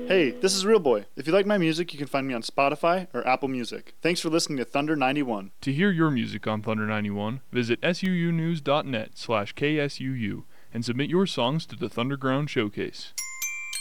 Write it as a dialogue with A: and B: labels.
A: Hey, this is Real Boy. If you like my music, you can find me on Spotify or Apple Music. Thanks for listening to Thunder 91.
B: To hear your music on Thunder 91, visit suunews.net/KSUU and submit your songs to the Thunderground Showcase.